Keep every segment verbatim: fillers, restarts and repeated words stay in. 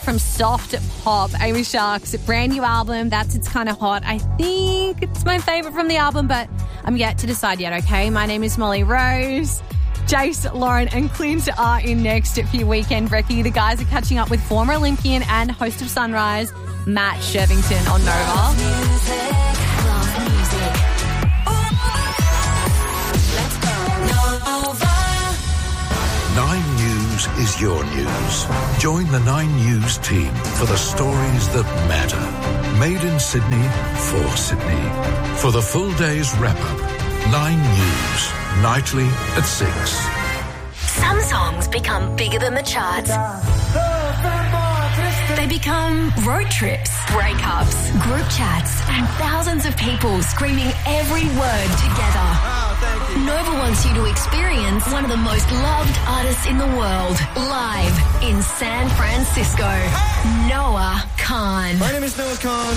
from soft pop. Amy Shark's brand new album, That's It's Kinda Hot. I think it's my favourite from the album, but I'm yet to decide yet, okay? My name is Molly Rose. Jace, Lauren and Clint are in next for your weekend recce. The guys are catching up with former Olympian and host of Sunrise, Matt Shirvington on Nova. Love music, love music. Let's go. Nova. Nine News is your news. Join the Nine News team for the stories that matter. Made in Sydney, for Sydney. For the full day's wrap-up, Nine News. Nightly at six. Some songs become bigger than the charts. They become road trips, breakups, group chats, and thousands of people screaming every word together. Oh, Nova wants you to experience one of the most loved artists in the world, live in San Francisco. Hey! Noah Kahan. My name is Noah Kahan.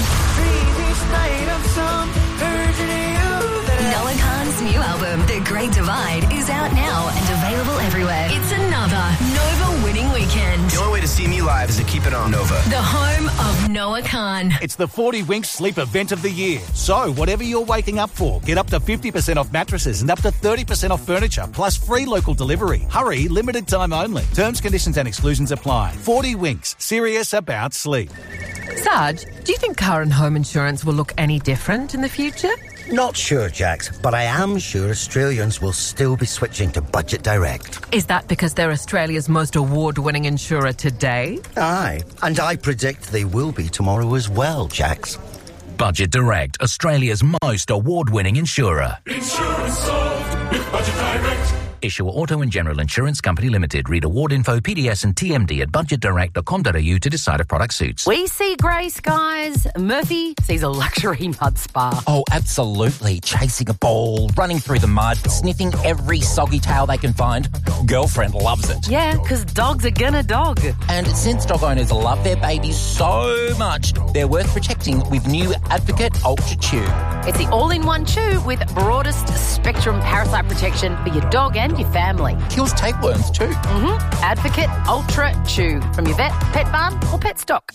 Noah Kahan's new album, The Great Divide, is out now and available everywhere. It's another Nova winning weekend. The only way to see me live is to keep it on Nova. The home of Noah Kahan. It's the forty Winks Sleep Event of the Year. So, whatever you're waking up for, get up to fifty percent off mattresses and up to thirty percent off furniture, plus free local delivery. Hurry, limited time only. Terms, conditions and exclusions apply. forty Winks, serious about sleep. Sarge, do you think car and home insurance will look any different in the future? Not sure, Jax, but I am sure Australians will still be switching to Budget Direct. Is that because they're Australia's most award-winning insurer today? Aye, and I predict they will be tomorrow as well, Jax. Budget Direct, Australia's most award-winning insurer. Insurance solved with Budget Direct. Issuer Auto and General Insurance Company Limited. Read award info, P D S and T M D at budget direct dot com dot a u to decide if product suits. We see grey skies. Murphy sees a luxury mud spa. Oh, absolutely. Chasing a ball, running through the mud, sniffing every soggy tail they can find. Girlfriend loves it. Yeah, because dogs are gonna dog. And since dog owners love their babies so much, they're worth protecting with new Advocate Ultra Chew. It's the all-in-one chew with broadest spectrum parasite protection for your dog and your family. Kills tapeworms too. Mm-hmm. Advocate Ultra Chew from your vet, pet barn or pet stock.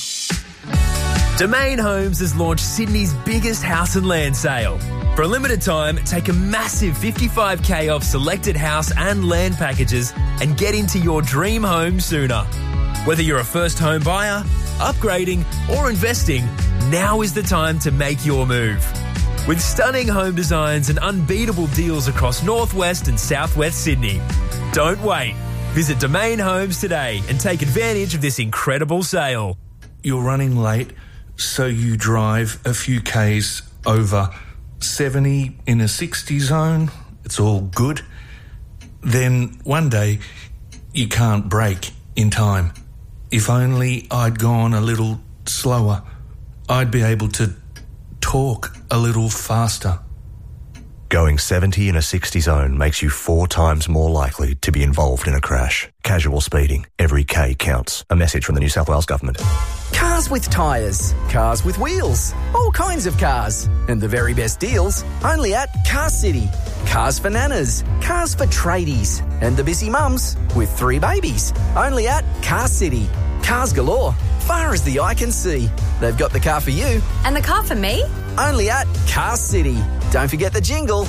Domain Homes has launched Sydney's biggest house and land sale. For a limited time, take a massive fifty-five K off selected house and land packages and get into your dream home sooner. Whether you're a first home buyer, upgrading or investing, now is the time to make your move. With stunning home designs and unbeatable deals across northwest and southwest Sydney. Don't wait. Visit Domain Homes today and take advantage of this incredible sale. You're running late, so you drive a few Ks over seventy in a sixty zone. It's all good. Then one day, you can't brake in time. If only I'd gone a little slower, I'd be able to talk a little faster. Going seventy in a sixty zone makes you four times more likely to be involved in a crash. Casual speeding. Every K counts. A message from the New South Wales Government. Cars with tyres, cars with wheels, all kinds of cars. And the very best deals only at Car City. Cars for nanas, cars for tradies, and the busy mums with three babies. Only at Car City. Cars galore, far as the eye can see. They've got the car for you. And the car for me? Only at Car City. Don't forget the jingle.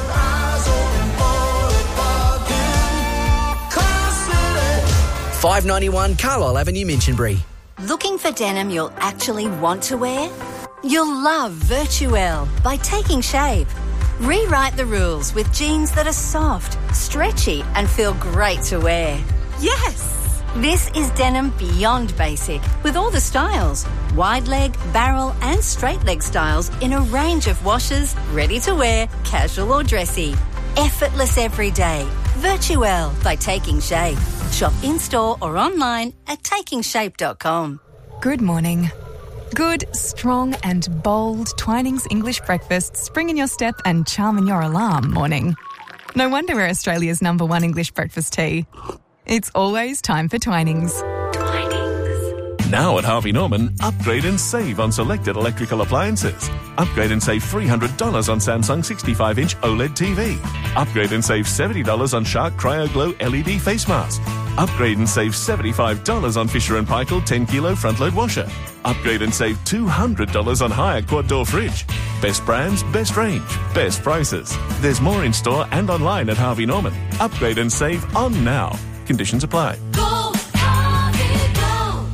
five ninety-one Carlisle Avenue, Minchinbury. Looking for denim you'll actually want to wear? You'll love Virtuelle by Taking Shape. Rewrite the rules with jeans that are soft, stretchy and feel great to wear. Yes! This is denim beyond basic with all the styles. Wide leg, barrel and straight leg styles in a range of washes, ready to wear, casual or dressy. Effortless every day. Virtuelle by Taking Shape. Shop in-store or online at taking shape dot com. Good morning. Good, strong and bold Twinings English breakfast spring in your step and charm in your alarm morning. No wonder we're Australia's number one English breakfast tea. It's always time for Twinings. Twinings. Now at Harvey Norman, upgrade and save on selected electrical appliances. Upgrade and save three hundred dollars on Samsung sixty-five inch OLED T V. Upgrade and save seventy dollars on Shark Cryo Glow L E D face mask. Upgrade and save seventy-five dollars on Fisher and Paykel ten kilo front load washer. Upgrade and save two hundred dollars on Hire quad door fridge. Best brands, best range, best prices. There's more in store and online at Harvey Norman. Upgrade and save on now. Conditions apply. Go, Harvey, go.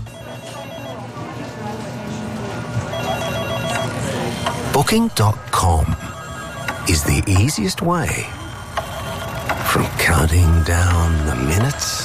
Booking dot com is the easiest way from counting down the minutes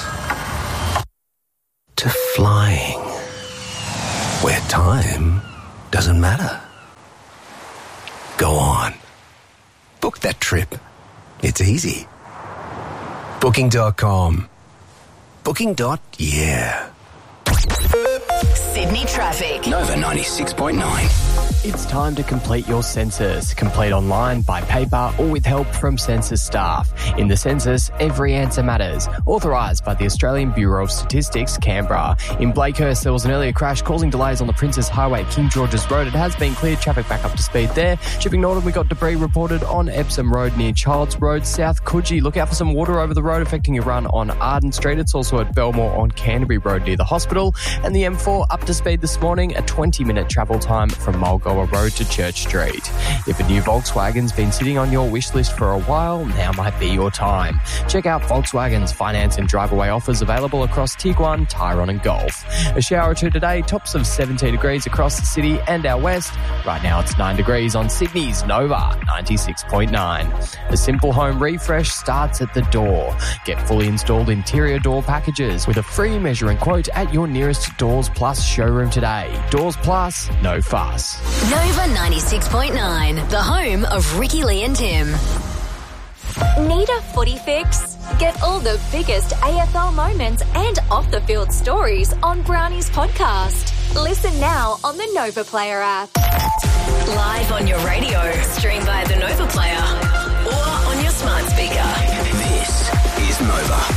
to flying where time doesn't matter. Go on. Book that trip. It's easy. Booking dot com. Booking. Yeah. Sydney traffic. Nova ninety-six point nine. It's time to complete your census. Complete online, by paper, or with help from census staff. In the census, every answer matters. Authorised by the Australian Bureau of Statistics, Canberra. In Blakehurst, there was an earlier crash causing delays on the Princess Highway, King George's Road. It has been cleared. Traffic back up to speed there. Shipping Northern, we got debris reported on Epsom Road near Childs Road, South Coogee. Look out for some water over the road affecting your run on Arden Street. It's also at Belmore on Canterbury Road near the hospital. And the M four up to speed this morning, a twenty minute travel time from Mulgoa Road to Church Street. If a new Volkswagen's been sitting on your wish list for a while, now might be your time. Check out Volkswagen's finance and drive-away offers available across Tiguan, Tyrone and Golf. A shower or two today, tops of seventeen degrees across the city and our west. Right now it's nine degrees on Sydney's Nova ninety-six point nine. A simple home refresh starts at the door. Get fully installed interior door packages with a free measuring quote at your nearest Doors Plus showroom today. Doors Plus, no fuss. Nova ninety-six point nine, the home of Ricky Lee and Tim. Need a footy fix? Get all the biggest A F L moments and off-the-field stories on Brownie's podcast. Listen now on the Nova Player app. Live on your radio, stream via the Nova Player, or on your smart speaker. This is Nova.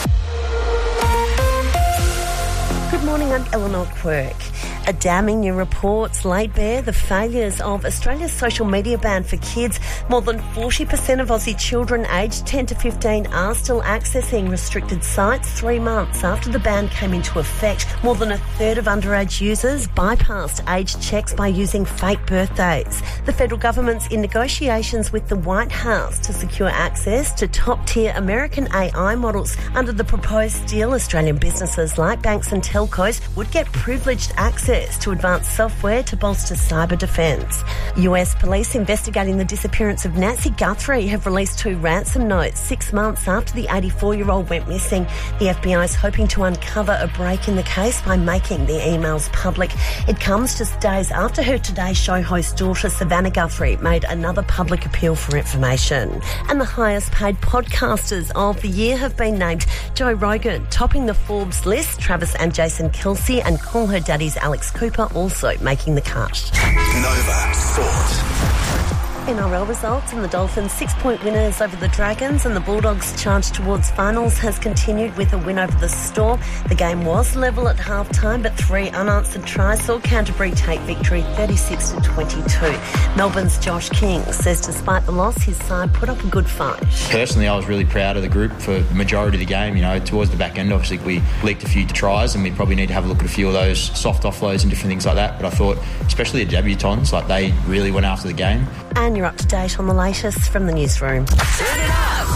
Good morning, I'm Eleanor Quirk. A damning new report's laid bare the failures of Australia's social media ban for kids. More than forty percent of Aussie children aged ten to fifteen are still accessing restricted sites three months after the ban came into effect. More than a third of underage users bypassed age checks by using fake birthdays. The federal government's in negotiations with the White House to secure access to top-tier American A I models. Under the proposed deal, Australian businesses like banks and telcos would get privileged access to advanced software to bolster cyber defence. U S police investigating the disappearance of Nancy Guthrie have released two ransom notes six months after the eighty-four-year-old went missing. The F B I is hoping to uncover a break in the case by making the emails public. It comes just days after her Today Show host daughter Savannah Guthrie made another public appeal for information. And the highest paid podcasters of the year have been named. Joe Rogan topping the Forbes list, Travis and Jason Kelce and Call Her Daddy's Alex Cooper also making the cut. Nova Sport. N R L results and the Dolphins' six-point winners over the Dragons and the Bulldogs' charge towards finals has continued with a win over the Storm. The game was level at half-time, but three unanswered tries saw Canterbury take victory thirty-six to twenty-two. Melbourne's Josh King says despite the loss, his side put up a good fight. Personally, I was really proud of the group for the majority of the game. You know, towards the back end, obviously, we leaked a few tries and we probably need to have a look at a few of those soft offloads and different things like that. But I thought, especially the debutants, like they really went after the game. And you're up to date on the latest from the newsroom. Turn it up.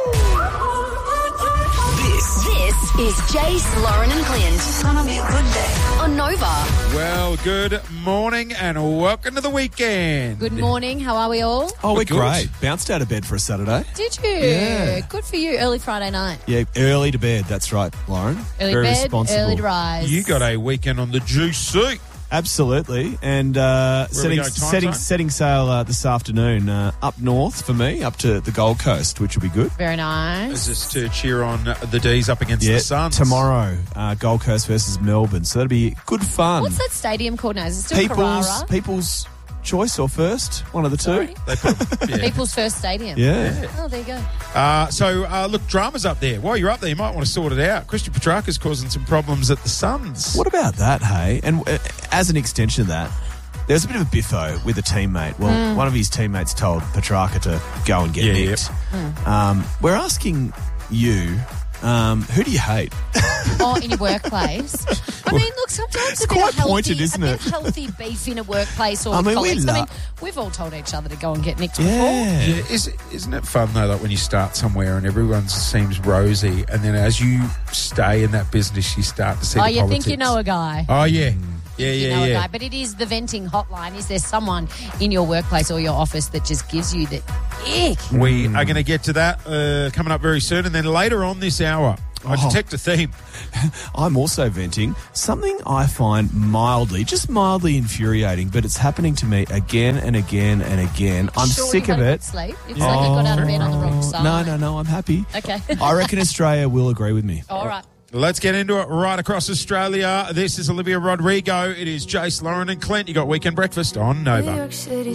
This, this is Jace, Lauren and Clint. It's going to be a good day. On Nova. Well, good morning and welcome to the weekend. Good morning. How are we all? Oh, we're We're good. great. Bounced out of bed for a Saturday. Did you? Yeah. Good for you. Early Friday night. Yeah, early to bed. That's right, Lauren. Early Very bed, responsible. early to rise. You got a weekend on the juicy. Absolutely. And uh, Where are we setting going, time setting zone? setting sail uh, this afternoon uh, up north for me, up to the Gold Coast, which will be good. Very nice. Is this to cheer on the D's up against Yeah, the Suns? tomorrow, uh, Gold Coast versus Melbourne. So that'll be good fun. What's that stadium called now? Is it still People's Carrara? People's Choice or First? One of the two. They put, yeah. People's First Stadium. Yeah. Oh, there you go. Uh, so, uh, look, drama's up there. While you're up there, you might want to sort it out. Christian Petrarca's causing some problems at the Suns. What about that, hey? And uh, as an extension of that, there's a bit of a biffo with a teammate. Well, Mm. one of his teammates told Petrarca to go and get Yeah, nicked. Mm. Um, we're asking you, Um, who do you hate? Or in your workplace. I mean, look, sometimes It's a bit quite of healthy, pointed, isn't a it? bit of healthy beef in a workplace or I with mean, we colleagues. I lo- mean, we've all told each other to go and get nicked Yeah. before. Yeah, is, isn't it fun though, like when you start somewhere and everyone seems rosy, and then as you stay in that business, you start to see Oh, the you politics. think you know a guy. Oh yeah, yeah, You yeah, know a yeah. guy. But it is the venting hotline. Is there someone in your workplace or your office that just gives you the ick? We are going to get to that uh, coming up very soon, and then later on this hour, I Oh. detect a theme. I'm also venting something I find mildly, just mildly infuriating, but it's happening to me again and again and again. I'm Sure sick you of had a it. good sleep? It's like you got out of bed on the wrong side. No, no, no, I'm happy. Okay. I reckon Australia will agree with me. All right. Let's get into it right across Australia. This is Olivia Rodrigo. It is Jace, Lauren, and Clint. You got Weekend Breakfast on Nova.